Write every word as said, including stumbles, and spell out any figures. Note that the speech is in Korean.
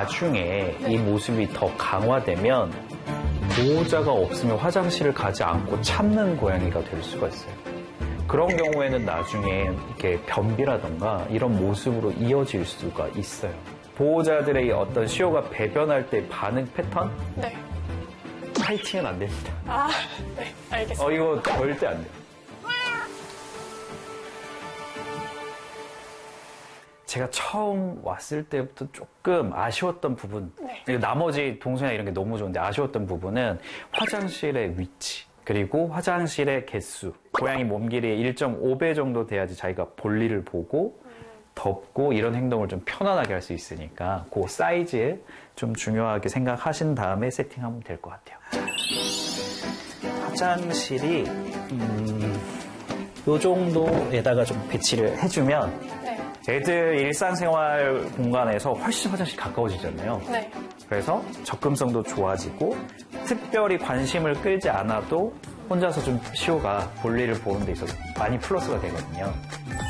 나중에 이 모습이 더 강화되면 보호자가 없으면 화장실을 가지 않고 참는 고양이가 될 수가 있어요. 그런 경우에는 나중에 이렇게 변비라던가 이런 모습으로 이어질 수가 있어요. 보호자들의 어떤 시호가 배변할 때 반응 패턴? 네. 파이팅은 안 됩니다. 아, 네, 알겠습니다. 어, 이거 절대 안 돼요. 제가 처음 왔을 때부터 조금 아쉬웠던 부분, 네. 나머지 동선이나 이런 게 너무 좋은데 아쉬웠던 부분은 화장실의 위치, 그리고 화장실의 개수. 고양이 몸 길이의 일 점 오 배 정도 돼야지 자기가 볼일을 보고 덮고 이런 행동을 좀 편안하게 할 수 있으니까 그 사이즈에 좀 중요하게 생각하신 다음에 세팅하면 될 것 같아요. 화장실이 음, 요 정도에다가 좀 배치를 해주면 네. 애들 일상생활 공간에서 훨씬 화장실이 가까워지잖아요. 네. 그래서 접근성도 좋아지고 특별히 관심을 끌지 않아도 혼자서 좀 시호가 볼일을 보는 데 있어서 많이 플러스가 되거든요.